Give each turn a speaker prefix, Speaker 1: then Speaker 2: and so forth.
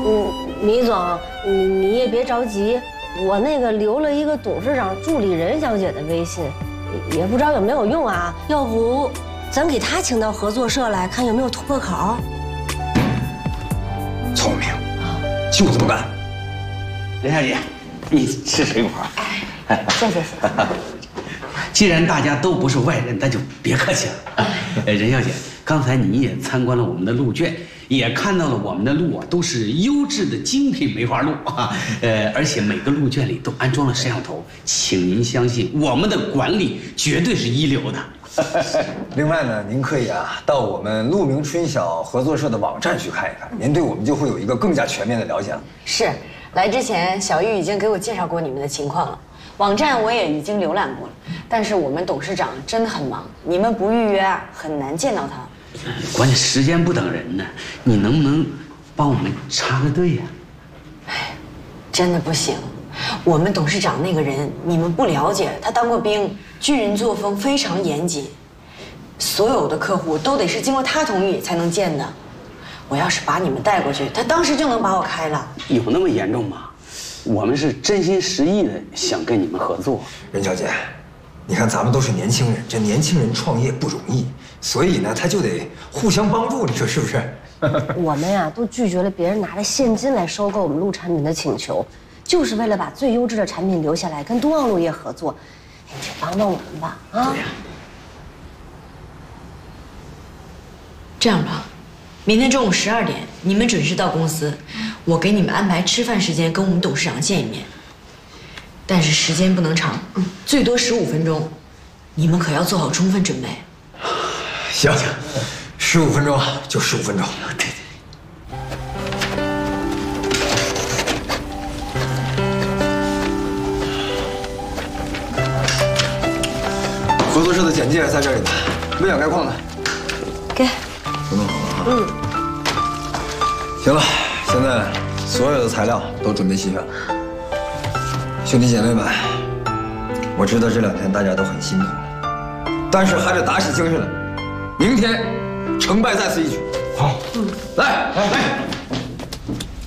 Speaker 1: 米总，你也别着急，我那个留了一个董事长助理任小姐的微信，也不知道有没有用啊。要不咱给她请到合作社来看有没有突破口。
Speaker 2: 聪明，就这么干。任小姐，你吃水果。
Speaker 1: 哎，谢谢。
Speaker 2: 既然大家都不是外人，那就别客气了。任小姐，刚才你也参观了我们的鹿圈，也看到了我们的鹿啊都是优质的精品梅花鹿啊。而且每个鹿圈里都安装了摄像头，请您相信我们的管理绝对是一流的。
Speaker 3: 另外呢，您可以到我们鹿鸣春晓合作社的网站去看一看，您对我们就会有一个更加全面的了解了。
Speaker 4: 是，来之前小玉已经给我介绍过你们的情况了，网站我也已经浏览过了，但是我们董事长真的很忙，你们不预约很难见到他。
Speaker 2: 关键时间不等人呢，你能不能帮我们插个队呀？
Speaker 4: 哎，真的不行。我们董事长那个人你们不了解，他当过兵，军人作风非常严谨，所有的客户都得是经过他同意才能见的。我要是把你们带过去，他当时就能把我开了。
Speaker 2: 有那么严重吗？我们是真心实意的想跟你们合作。
Speaker 3: 任小姐，你看咱们都是年轻人，这年轻人创业不容易，所以呢他就得互相帮助，你说是不是？
Speaker 1: 我们呀都拒绝了别人拿着现金来收购我们鹿产品的请求，就是为了把最优质的产品留下来，跟东奥鹿业合作。你去帮帮我们吧，啊！
Speaker 2: 对呀。
Speaker 4: 这样吧，明天中午12点你们准时到公司，我给你们安排吃饭时间，跟我们董事长见一面。但是时间不能长，最多15分钟，你们可要做好充分准备。
Speaker 3: 行，15分钟就15分钟。对。合作社的简介在这里呢，没有概况的。
Speaker 1: 给。
Speaker 3: 都弄好了啊。行了，现在所有的材料都准备齐全了。兄弟姐妹们，我知道这2天大家都很辛苦，但是还得打起精神来，明天成败在此一举。好，来。